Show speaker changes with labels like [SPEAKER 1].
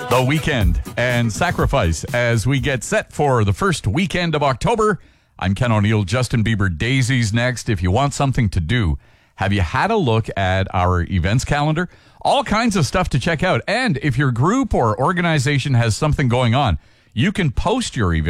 [SPEAKER 1] The Weekend and Sacrifice as we get set for the first weekend of October. I'm Ken O'Neill. Justin Bieber, Daisy's next. If you want something to do, have you had a look at our events calendar? All kinds of stuff to check out. And if your group or organization has something going on, you can post your event